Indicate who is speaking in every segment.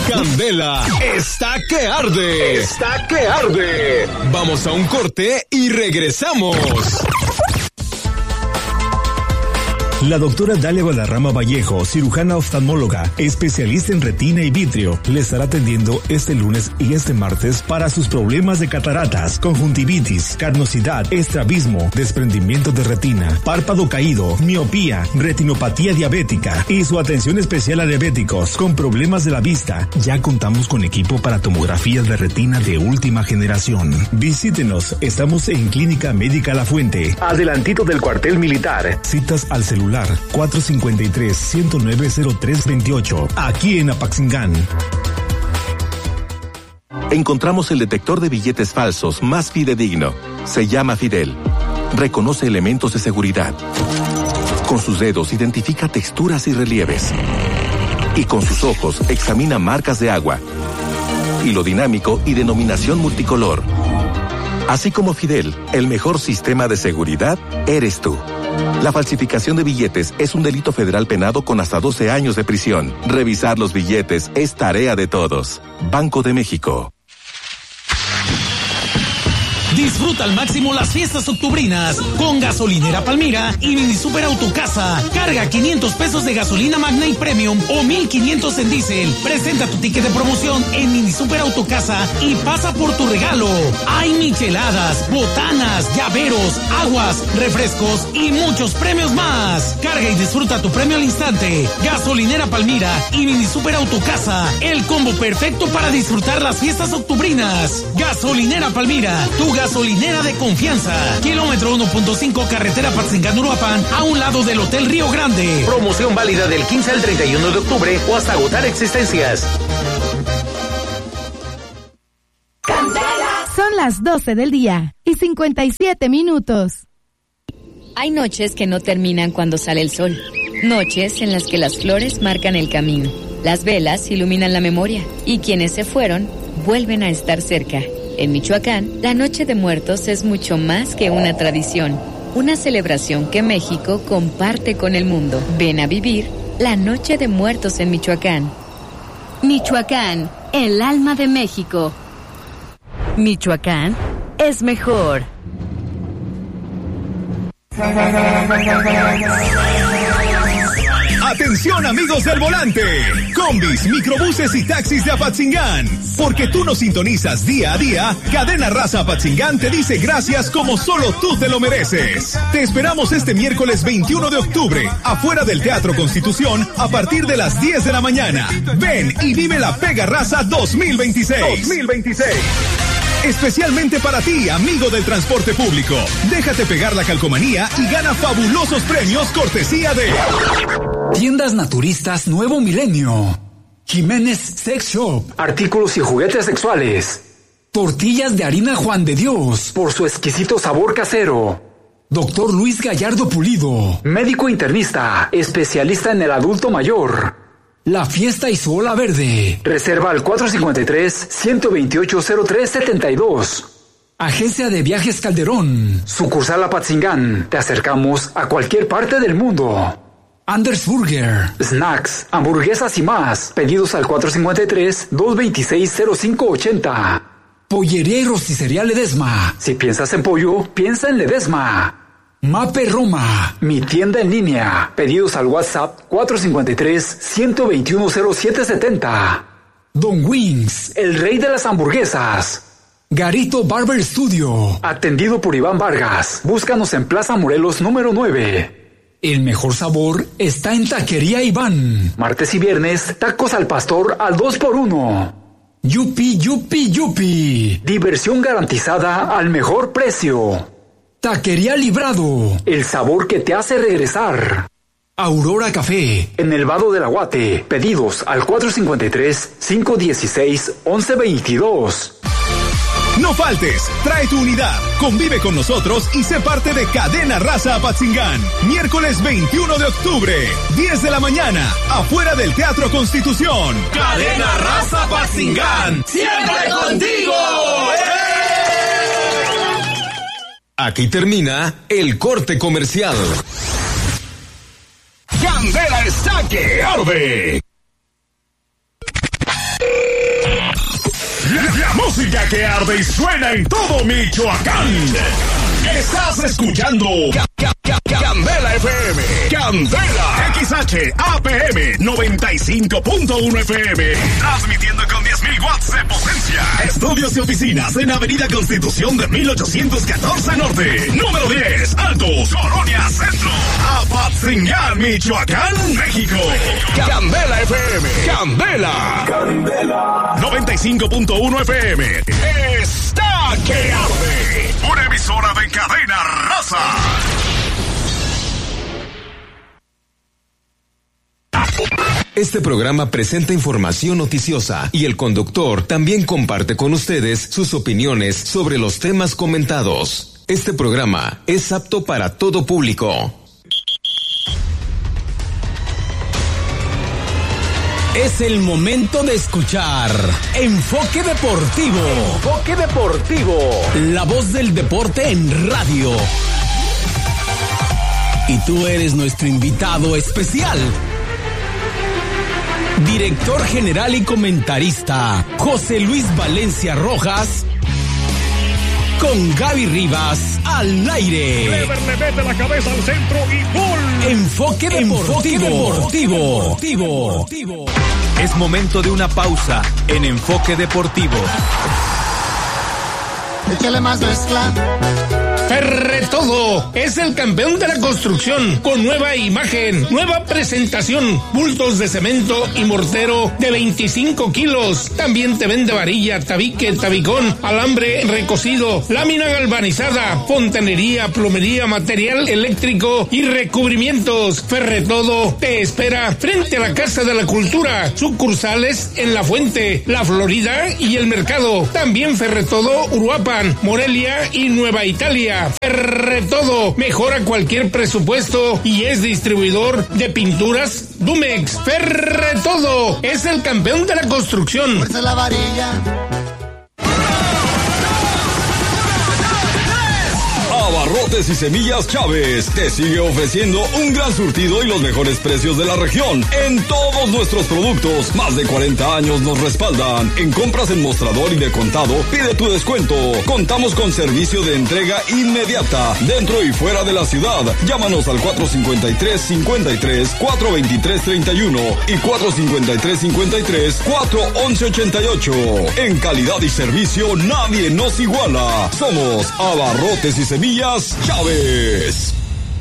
Speaker 1: Candela está que arde. Está que arde. Vamos a un corte y regresamos.
Speaker 2: La doctora Dalia Guadarrama Vallejo, cirujana oftalmóloga, especialista en retina y vitrio, le estará atendiendo este lunes y este martes para sus problemas de cataratas, conjuntivitis, carnosidad, estrabismo, desprendimiento de retina, párpado caído, miopía, retinopatía diabética y su atención especial a diabéticos con problemas de la vista. Ya contamos con equipo para tomografías de retina de última generación. Visítenos, estamos en Clínica Médica La Fuente, adelantito del cuartel militar. Citas al celular 453-109-0328, aquí en Apaxingán.
Speaker 3: Encontramos el detector de billetes falsos más fidedigno. Se llama Fidel. Reconoce elementos de seguridad. Con sus dedos identifica texturas y relieves. Y con sus ojos examina marcas de agua. Hilo dinámico y denominación multicolor. Así como Fidel, el mejor sistema de seguridad eres tú. La falsificación de billetes es un delito federal penado con hasta 12 años de prisión. Revisar los billetes es tarea de todos. Banco de México.
Speaker 4: Disfruta al máximo las fiestas octubrinas con Gasolinera Palmira y Mini Super Autocasa. Carga 500 pesos de gasolina Magna y Premium o 1,500 en diésel. Presenta tu ticket de promoción en Mini Super Autocasa y pasa por tu regalo. Hay micheladas, botanas, llaveros, aguas, refrescos y muchos premios más. Carga y disfruta tu premio al instante. Gasolinera Palmira y Mini Super Autocasa. El combo perfecto para disfrutar las fiestas octubrinas. Gasolinera Palmira, tu gasolinera de confianza. Kilómetro 1.5 carretera Patzingán-Uruapan, a un lado del Hotel Río Grande. Promoción válida del 15 al 31 de octubre o hasta agotar existencias.
Speaker 5: Son las 12 del día y 57 minutos.
Speaker 6: Hay noches que no terminan cuando sale el sol. Noches en las que las flores marcan el camino. Las velas iluminan la memoria y quienes se fueron vuelven a estar cerca. En Michoacán, la Noche de Muertos es mucho más que una tradición, una celebración que México comparte con el mundo. Ven a vivir la Noche de Muertos en Michoacán. Michoacán, el alma de México. Michoacán es mejor.
Speaker 1: Atención amigos del volante, combis, microbuses y taxis de Apatzingán. Porque tú nos sintonizas día a día, Cadena Raza Apatzingán te dice gracias como solo tú te lo mereces. Te esperamos este miércoles 21 de octubre, afuera del Teatro Constitución, a partir de las 10 de la mañana. Ven y vive la Pega Raza 2026. Especialmente para ti, amigo del transporte público. Déjate pegar la calcomanía y gana fabulosos premios cortesía de
Speaker 7: Tiendas Naturistas Nuevo Milenio, Jiménez Sex Shop, artículos y juguetes sexuales, tortillas de harina Juan de Dios, por su exquisito sabor casero. Doctor Luis Gallardo Pulido, médico internista, especialista en el adulto mayor. La Fiesta y su Ola Verde. Reserva al 453-128-0372. Agencia de Viajes Calderón. Sucursal Apatzingán. Te acercamos a cualquier parte del mundo. Anders Burger. Snacks, hamburguesas y más. Pedidos al 453-226-0580. Pollería y rosticería Ledesma. Si piensas en pollo, piensa en Ledesma. Mape Roma, mi tienda en línea. Pedidos al WhatsApp 453-121-0770. Don Wings, el rey de las hamburguesas. Garito Barber Studio, atendido por Iván Vargas. Búscanos en Plaza Morelos número 9. El mejor sabor está en Taquería Iván. Martes y viernes, tacos al pastor al 2x1. Yupi, yupi, yupi. Diversión garantizada al mejor precio. Taquería Librado, el sabor que te hace regresar. Aurora Café, en el Vado del Aguate. Pedidos al 453-516-1122.
Speaker 1: No faltes, trae tu unidad, convive con nosotros y sé parte de Cadena Raza Apatzingán. Miércoles 21 de octubre, 10 de la mañana, afuera del Teatro Constitución.
Speaker 4: Cadena Raza Apatzingán, siempre contigo.
Speaker 1: Aquí termina el corte comercial. Candela está que arde. La música que arde y suena en todo Michoacán. Estás escuchando Candela FM. Candela. XHAPM 95.1 FM. Transmitiendo con 10.000 watts de potencia. Estudios y oficinas en Avenida Constitución de 1814 Norte. Número 10, Altos, Colonia Centro. Apatzingán, Michoacán, México. Candela FM. Candela. 95.1 FM. Está que arde. Una emisora de Cadena Raza.
Speaker 8: Este programa presenta información noticiosa y el conductor también comparte con ustedes sus opiniones sobre los temas comentados. Este programa es apto para todo público.
Speaker 4: Es el momento de escuchar Enfoque Deportivo.
Speaker 9: Enfoque Deportivo.
Speaker 4: La voz del deporte en radio. Y tú eres nuestro invitado especial. Director general y comentarista, José Luis Valencia Rojas, con Gaby Rivas al aire.
Speaker 1: Clever le mete la cabeza al centro y gol.
Speaker 4: Enfoque Deportivo.
Speaker 10: Es momento de una pausa en Enfoque Deportivo.
Speaker 11: Échale más mezcla.
Speaker 12: Ferretodo es el campeón de la construcción, con nueva imagen, nueva presentación, bultos de cemento y mortero de 25 kilos. También te vende varilla, tabique, tabicón, alambre recocido, lámina galvanizada, fontanería, plomería, material eléctrico y recubrimientos. Ferretodo te espera frente a la Casa de la Cultura, sucursales en La Fuente, La Florida y El Mercado. También Ferretodo Uruapan, Morelia y Nueva Italia. Ferretodo mejora cualquier presupuesto y es distribuidor de pinturas Dumex. Ferretodo es el campeón de la construcción.
Speaker 11: Fuerza la varilla.
Speaker 13: Abarrotes y Semillas Chávez te sigue ofreciendo un gran surtido y los mejores precios de la región en todos nuestros productos. Más de 40 años nos respaldan. En compras en mostrador y de contado, pide tu descuento. Contamos con servicio de entrega inmediata dentro y fuera de la ciudad. Llámanos al 453-53, 423-31 y 453-53, 411-88. En calidad y servicio nadie nos iguala. Somos Abarrotes y Semillas Chávez.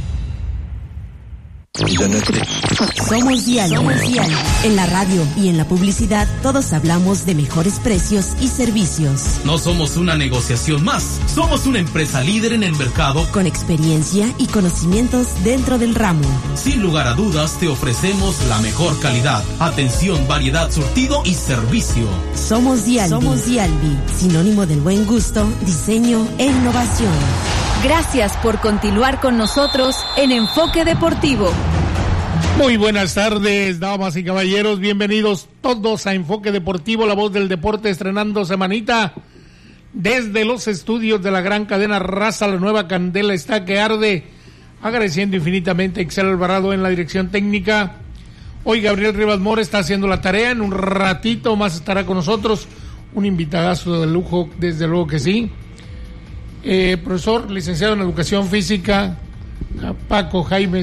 Speaker 14: Somos Dial. En la radio y en la publicidad todos hablamos de mejores precios y servicios.
Speaker 4: No somos una negociación más, somos una empresa líder en el mercado
Speaker 14: con experiencia y conocimientos dentro del ramo.
Speaker 4: Sin lugar a dudas te ofrecemos la mejor calidad, atención, variedad, surtido y servicio.
Speaker 14: Somos Dialbi, sinónimo del buen gusto, diseño e innovación.
Speaker 5: Gracias por continuar con nosotros en Enfoque Deportivo.
Speaker 12: Muy buenas tardes, damas y caballeros, bienvenidos todos a Enfoque Deportivo, la voz del deporte, estrenando semanita desde los estudios de la gran cadena Raza. La nueva Candela está que arde, agradeciendo infinitamente a Excel Alvarado en la dirección técnica. Hoy Gabriel Rivas Mora está haciendo la tarea, en un ratito más estará con nosotros un invitadazo de lujo, desde luego que sí. Profesor, licenciado en Educación Física, Paco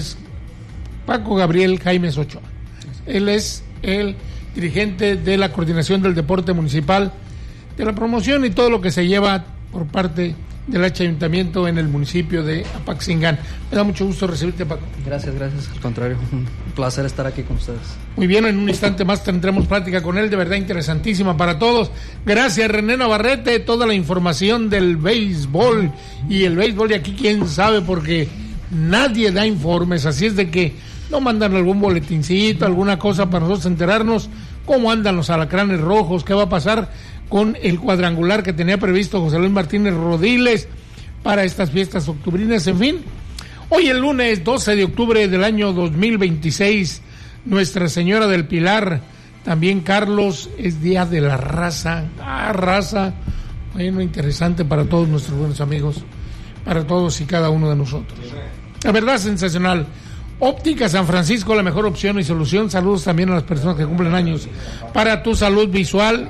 Speaker 12: Gabriel Jaimes Ochoa. Él es el dirigente de la Coordinación del Deporte Municipal, de la promoción y todo lo que se lleva por parte del ayuntamiento en el municipio de Apatzingán. Me da mucho gusto recibirte, Paco.
Speaker 15: Gracias, al contrario, un placer estar aquí con ustedes.
Speaker 12: Muy bien, en un instante más tendremos plática con él, de verdad interesantísima para todos. Gracias, René Navarrete, toda la información del béisbol, y el béisbol de aquí quién sabe, porque nadie da informes, así es de que no mandan algún boletincito, alguna cosa para nosotros enterarnos cómo andan los alacranes rojos, qué va a pasar con el cuadrangular que tenía previsto José Luis Martínez Rodiles para estas fiestas octubrinas. En fin, hoy el lunes 12 de octubre del año 2026, Nuestra Señora del Pilar, también Carlos, es Día de la Raza. Raza, bueno, interesante para todos nuestros buenos amigos, para todos y cada uno de nosotros. La verdad, sensacional. Óptica San Francisco, la mejor opción y solución. Saludos también a las personas que cumplen años. Para tu salud visual,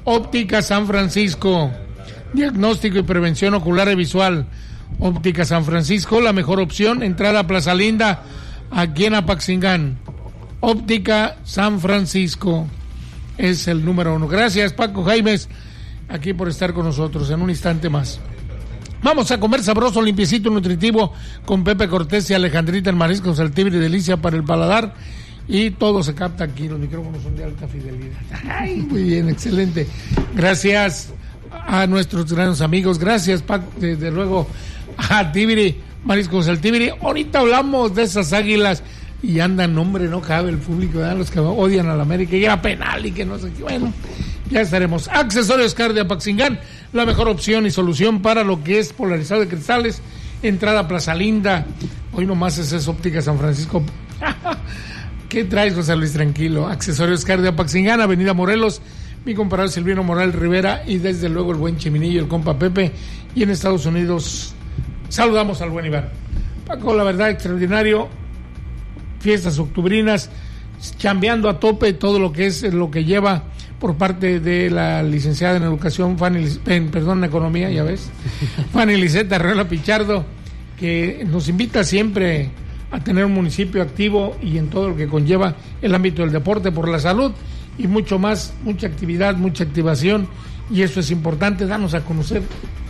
Speaker 12: Óptica San Francisco, diagnóstico y prevención ocular y visual. Óptica San Francisco, la mejor opción, entrada a Plaza Linda, aquí en Apaxingán. Óptica San Francisco es el número 1. Gracias, Paco Jaimes, aquí por estar con nosotros. En un instante más vamos a comer sabroso, limpiecito, nutritivo con Pepe Cortés y Alejandrita en mariscos al Tigre, delicia para el paladar. Y todo se capta aquí, los micrófonos son de alta fidelidad. Ay, muy bien, excelente. Gracias a nuestros grandes amigos, gracias Paco, desde luego a Tibiri, Mariscos al Tibiri. Ahorita hablamos de esas águilas y andan, hombre, no cabe el público, ¿verdad? Los que odian a la América, y era penal y que no sé qué, bueno, ya estaremos. Accesorios Car de Apaxingán, la mejor opción y solución para lo que es polarizado de cristales, entrada a Plaza Linda. Hoy nomás es Óptica San Francisco. ¿Qué traes, José Luis? Tranquilo. Accesorios Car de Apaxingán, Avenida Morelos, mi compadre Silvino Morales Rivera y desde luego el buen Cheminillo, el compa Pepe. Y en Estados Unidos saludamos al buen Iván. Paco, la verdad, extraordinario. Fiestas octubrinas, chambeando a tope todo lo que es lo que lleva por parte de la licenciada en educación, en economía, ya ves, Fanny Liseta Arreola Pichardo, que nos invita siempre a tener un municipio activo y en todo lo que conlleva el ámbito del deporte por la salud y mucho más, mucha actividad, mucha activación, y eso es importante. Danos a conocer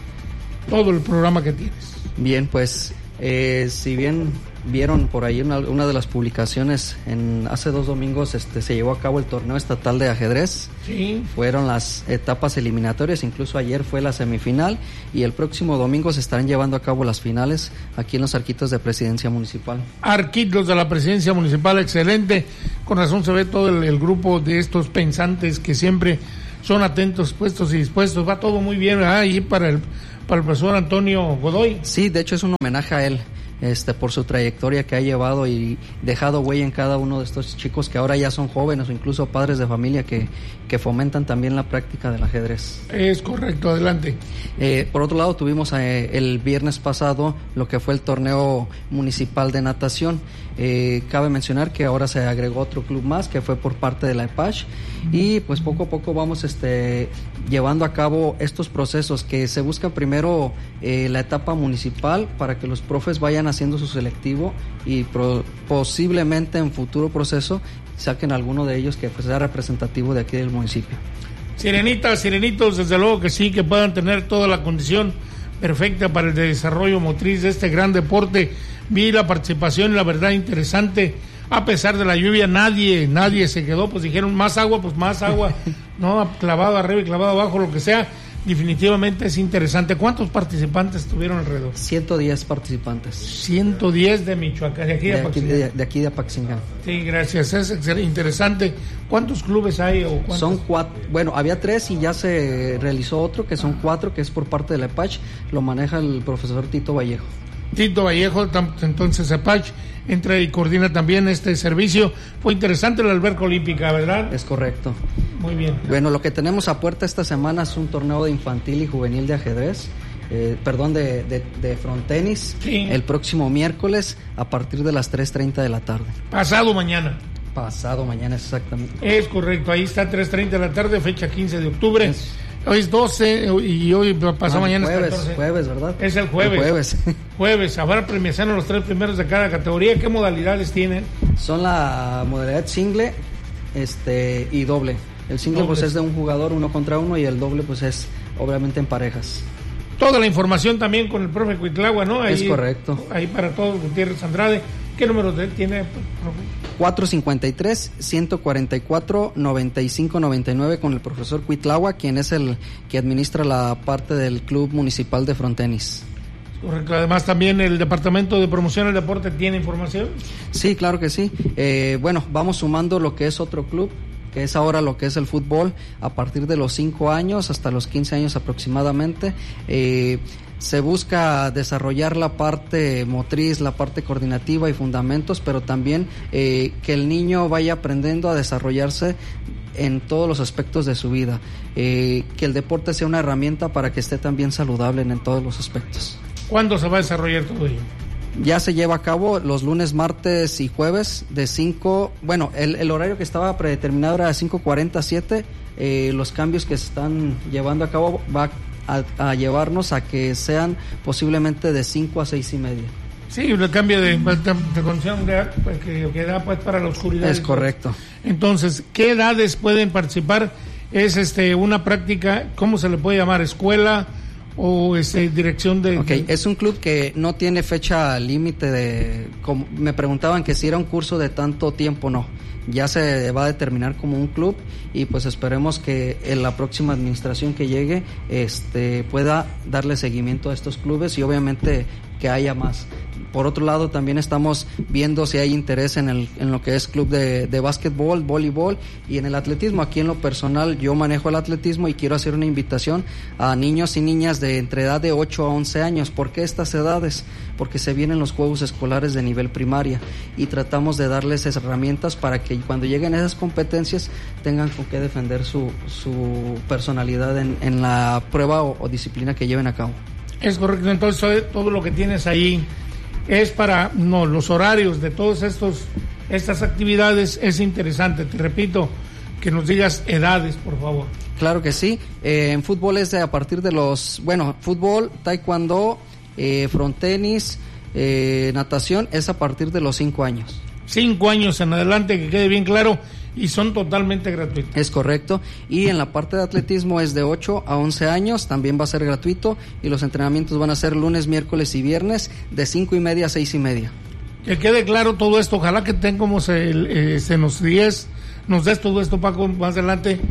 Speaker 12: todo el programa que tienes.
Speaker 15: Bien, pues si bien vieron por ahí una de las publicaciones, hace 2 domingos se llevó a cabo el torneo estatal de ajedrez.
Speaker 12: Sí.
Speaker 15: Fueron las etapas eliminatorias, incluso ayer fue la semifinal y el próximo domingo se estarán llevando a cabo las finales aquí en los Arquitos de Presidencia Municipal.
Speaker 12: Arquitos de la Presidencia Municipal, excelente. Con razón se ve todo el grupo de estos pensantes que siempre son atentos, puestos y dispuestos. Va todo muy bien, ¿verdad? Ahí para el profesor Antonio Godoy.
Speaker 15: Sí, de hecho es un homenaje a él. Por su trayectoria que ha llevado y dejado huella en cada uno de estos chicos que ahora ya son jóvenes o incluso padres de familia que fomentan también la práctica del ajedrez.
Speaker 12: Es correcto, adelante.
Speaker 15: Por otro lado, tuvimos el viernes pasado lo que fue el torneo municipal de natación. Cabe mencionar que ahora se agregó otro club más que fue por parte de la EPASH y pues poco a poco vamos llevando a cabo estos procesos que se busca primero la etapa municipal para que los profes vayan haciendo su selectivo y posiblemente en futuro proceso saquen alguno de ellos que pues, sea representativo de aquí del municipio.
Speaker 12: Sirenitas, sirenitos, desde luego que sí, que puedan tener toda la condición perfecta para el desarrollo motriz de este gran deporte. Vi la participación y la verdad interesante. A pesar de la lluvia, nadie se quedó, pues dijeron más agua, no, clavado arriba y clavado abajo, lo que sea. Definitivamente es interesante. ¿Cuántos participantes tuvieron alrededor?
Speaker 15: 110 participantes.
Speaker 12: 110 de Michoacán, de aquí de Apaxingán.
Speaker 15: De aquí de Apaxingán.
Speaker 12: Sí, gracias, es interesante. ¿Cuántos clubes hay?
Speaker 15: Son 4, bueno, había 3 y ya se realizó otro, que son 4, que es por parte de la EPACH, lo maneja el profesor Tito Vallejo.
Speaker 12: Tito Vallejo, entonces EPACH entra y coordina también este servicio. Fue interesante la alberca olímpica, ¿verdad?
Speaker 15: Es correcto.
Speaker 12: Muy bien.
Speaker 15: Bueno, lo que tenemos a puerta esta semana es un torneo de infantil y juvenil de ajedrez, de frontenis, sí. El próximo miércoles a partir de las 3:30 de la tarde.
Speaker 12: Pasado mañana,
Speaker 15: exactamente.
Speaker 12: Es correcto, ahí está 3:30 de la tarde, fecha 15 de octubre. Hoy es 12 y hoy pasado mañana
Speaker 15: jueves,
Speaker 12: es 14.
Speaker 15: Jueves, ¿verdad?
Speaker 12: Es el jueves. Jueves, habrá premiación a los 3 primeros de cada categoría. ¿Qué modalidades tienen?
Speaker 15: Son la modalidad single y doble. El single pues es de un jugador, 1 contra 1, y el doble pues es obviamente en parejas. Toda
Speaker 12: la información también con el profe Cuitlagua, ¿no? Ahí,
Speaker 15: es correcto.
Speaker 12: Ahí para todos, Gutiérrez Andrade. ¿Qué número tiene, profe?
Speaker 15: 453-144-9599 con el profesor Cuitlagua, quien es el que administra la parte del Club Municipal de Frontenis.
Speaker 12: Correcto. Además también el Departamento de Promoción del Deporte tiene información.
Speaker 15: Sí, claro que sí. Bueno, vamos sumando lo que es otro club, que es ahora lo que es el fútbol, a partir de los 5 años hasta los 15 años aproximadamente. Se busca desarrollar la parte motriz, la parte coordinativa y fundamentos, pero también que el niño vaya aprendiendo a desarrollarse en todos los aspectos de su vida, que el deporte sea una herramienta para que esté también saludable en todos los aspectos.
Speaker 12: ¿Cuándo se va a desarrollar todo ello?
Speaker 15: Ya se lleva a cabo los lunes, martes y jueves de 5, bueno, el horario que estaba predeterminado era de 5:40 a 7, los cambios que se están llevando a cabo va a llevarnos a que sean posiblemente de 5 a 6:30.
Speaker 12: Sí, el cambio de condición de edad, pues, que da pues para la oscuridad.
Speaker 15: Es correcto.
Speaker 12: Entonces, ¿qué edades pueden participar? Es una práctica, ¿cómo se le puede llamar? ¿Escuela o dirección de...?
Speaker 15: Ok, es un club que no tiene fecha límite como me preguntaban que si era un curso de tanto tiempo, no. Ya se va a determinar como un club y pues esperemos que en la próxima administración que llegue pueda darle seguimiento a estos clubes y obviamente que haya más. Por otro lado, también estamos viendo si hay interés en lo que es club de básquetbol, voleibol y en el atletismo. Aquí en lo personal yo manejo el atletismo y quiero hacer una invitación a niños y niñas de entre edad de 8 a 11 años. ¿Por qué estas edades? Porque se vienen los juegos escolares de nivel primaria y tratamos de darles esas herramientas para que cuando lleguen a esas competencias tengan con qué defender su personalidad en la prueba o disciplina que lleven a cabo.
Speaker 12: Es correcto, entonces todo lo que tienes ahí es para los horarios de todas estas actividades es interesante. Te repito, que nos digas edades, por favor.
Speaker 15: Claro que sí. En fútbol es a partir de fútbol, taekwondo, frontenis, natación es a partir de los 5 años. 5
Speaker 12: años en adelante, que quede bien claro, y son totalmente gratuitos.
Speaker 15: Es correcto. Y en la parte de atletismo es de 8 a 11 años, también va a ser gratuito, y los entrenamientos van a ser lunes, miércoles y viernes de 5:30 a 6:30.
Speaker 12: Que quede claro todo esto, ojalá que tengamos nos des todo esto, Paco, más adelante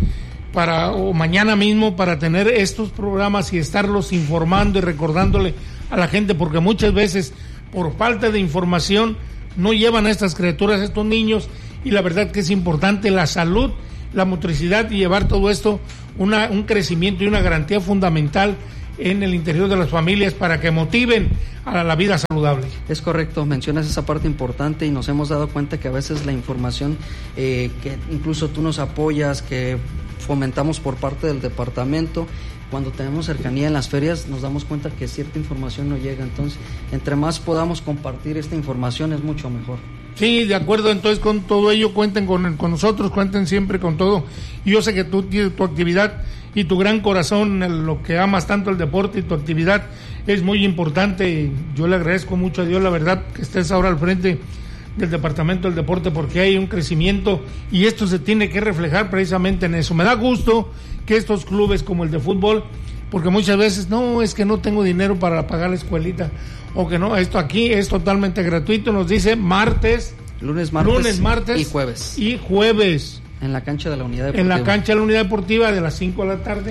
Speaker 12: o mañana mismo para tener estos programas y estarlos informando y recordándole a la gente, porque muchas veces por falta de información no llevan a estas criaturas, a estos niños, y la verdad que es importante la salud, la motricidad y llevar todo esto un crecimiento y una garantía fundamental en el interior de las familias para que motiven a la vida saludable.
Speaker 15: Es correcto, mencionas esa parte importante y nos hemos dado cuenta que a veces la información que incluso tú nos apoyas, que fomentamos por parte del departamento, cuando tenemos cercanía en las ferias nos damos cuenta que cierta información no llega, entonces entre más podamos compartir esta información es mucho mejor.
Speaker 12: Sí, de acuerdo, entonces con todo ello cuenten con nosotros, cuenten siempre con todo. Y yo sé que tú tienes tu actividad y tu gran corazón, lo que amas tanto el deporte y tu actividad es muy importante. Yo le agradezco mucho a Dios, la verdad, que estés ahora al frente del Departamento del Deporte, porque hay un crecimiento y esto se tiene que reflejar precisamente en eso. Me da gusto que estos clubes como el de fútbol, porque muchas veces, no, es que no tengo dinero para pagar la escuelita, o que no, esto aquí es totalmente gratuito, nos dice
Speaker 15: lunes, martes y jueves. En la cancha de la unidad deportiva.
Speaker 12: En la cancha de la unidad deportiva de las 5 de la tarde.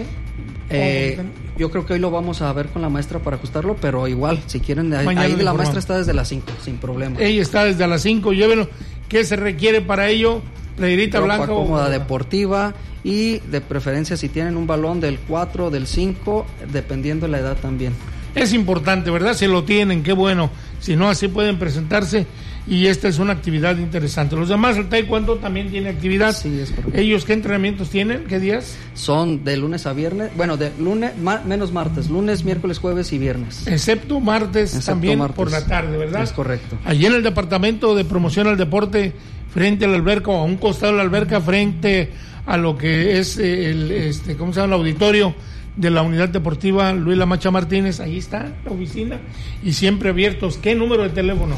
Speaker 15: Yo creo que hoy lo vamos a ver con la maestra para ajustarlo, pero igual, si quieren, ahí la maestra está desde las 5, sin problema.
Speaker 12: Ella está desde las 5, llévenlo. ¿Qué se requiere para ello? Playerita blanca
Speaker 15: cómoda deportiva y de preferencia si tienen un balón del 4, del 5, dependiendo de la edad también.
Speaker 12: Es importante, ¿verdad? Si lo tienen, qué bueno. Si no, así pueden presentarse y esta es una actividad interesante. Los demás, el taekwondo también tiene actividad.
Speaker 15: Sí, es correcto.
Speaker 12: ¿Ellos qué entrenamientos tienen? ¿Qué días?
Speaker 15: Son de lunes a viernes, de lunes, menos martes, lunes, miércoles, jueves y viernes.
Speaker 12: Excepto martes también martes. Por la tarde, ¿verdad?
Speaker 15: Es correcto.
Speaker 12: Allí en el Departamento de Promoción al Deporte, frente a la alberca o a un costado de la alberca, frente a lo que es ¿cómo se llama? El auditorio de la Unidad Deportiva Luis La Macha Martínez, ahí está la oficina y siempre abiertos. ¿Qué número de teléfono?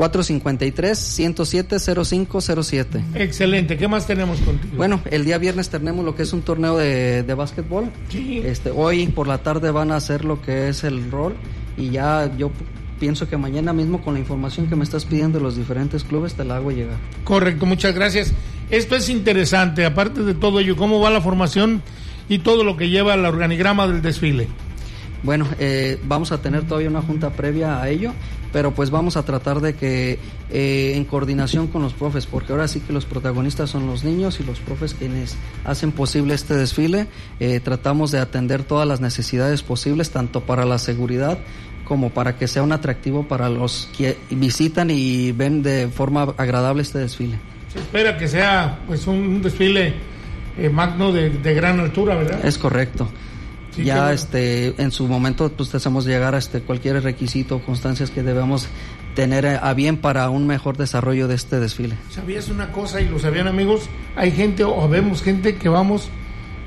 Speaker 15: 453-107-0507.
Speaker 12: Excelente, ¿qué más tenemos contigo?
Speaker 15: Bueno, el día viernes tenemos lo que es un torneo de básquetbol.
Speaker 12: Sí.
Speaker 15: Hoy por la tarde van a hacer lo que es el rol y ya yo pienso que mañana mismo con la información que me estás pidiendo de los diferentes clubes te la hago llegar.
Speaker 12: Correcto, muchas gracias. Esto es interesante, aparte de todo ello, ¿cómo va la formación y todo lo que lleva al organigrama del desfile?
Speaker 15: Bueno, vamos a tener todavía una junta previa a ello, pero pues vamos a tratar de que en coordinación con los profes, porque ahora sí que los protagonistas son los niños y los profes quienes hacen posible este desfile. Tratamos de atender todas las necesidades posibles, tanto para la seguridad como para que sea un atractivo para los que visitan y ven de forma agradable este desfile.
Speaker 12: Se espera que sea pues un desfile magno de gran altura, ¿verdad?
Speaker 15: Es correcto. Sí, ya en su momento pues te hacemos llegar a cualquier requisito o constancias que debemos tener a bien para un mejor desarrollo de este desfile.
Speaker 12: ¿Sabías una cosa y lo sabían, amigos? Hay gente o vemos gente que vamos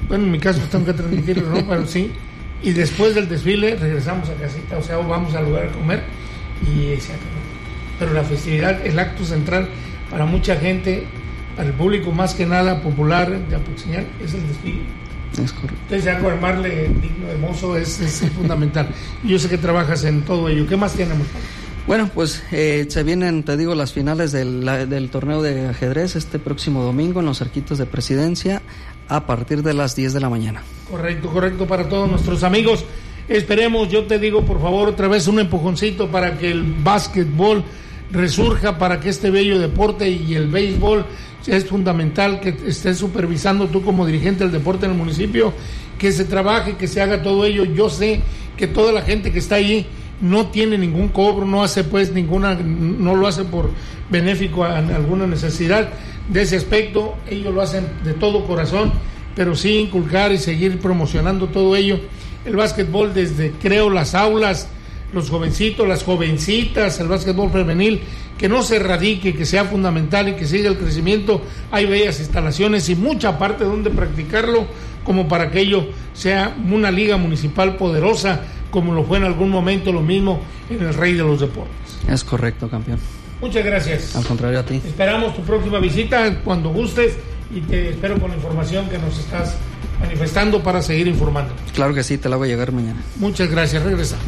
Speaker 12: Bueno, en mi caso tengo que transmitirlo, ¿no? Pero sí. Y después del desfile regresamos a casita, o sea, vamos al lugar a comer y se acabó. Pero la festividad, el acto central para mucha gente, para el público más que nada popular de Apatzingán, es el desfile.
Speaker 15: Es correcto.
Speaker 12: Entonces, algo armarle digno, hermoso, es fundamental. Yo sé que trabajas en todo ello. ¿Qué más tenemos?
Speaker 15: Bueno, pues se vienen, te digo, las finales del torneo de ajedrez este próximo domingo en los Cerquitos de Presidencia a partir de las 10 de la mañana.
Speaker 12: Correcto para todos nuestros amigos. Esperemos, yo te digo, por favor, otra vez un empujoncito para que el básquetbol resurja, para que este bello deporte y el béisbol es fundamental que estés supervisando tú como dirigente del deporte en el municipio, que se trabaje, que se haga todo ello. Yo sé que toda la gente que está allí no tiene ningún cobro, no hace pues no lo hace por benéfico a alguna necesidad de ese aspecto, ellos lo hacen de todo corazón, pero sí inculcar y seguir promocionando todo ello. El básquetbol desde, creo, las aulas, los jovencitos, las jovencitas, el básquetbol femenil, que no se erradique, que sea fundamental y que siga el crecimiento. Hay bellas instalaciones y mucha parte donde practicarlo, como para que ello sea una liga municipal poderosa, como lo fue en algún momento lo mismo en el Rey de los Deportes.
Speaker 15: Es correcto, campeón.
Speaker 12: Muchas gracias.
Speaker 15: Al contrario, a ti.
Speaker 12: Esperamos tu próxima visita cuando gustes y te espero con la información que nos estás manifestando para seguir informando.
Speaker 15: Claro que sí, te la voy a llegar mañana.
Speaker 12: Muchas gracias, regresamos.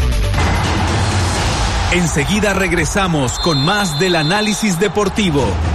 Speaker 10: Enseguida regresamos con más del análisis deportivo.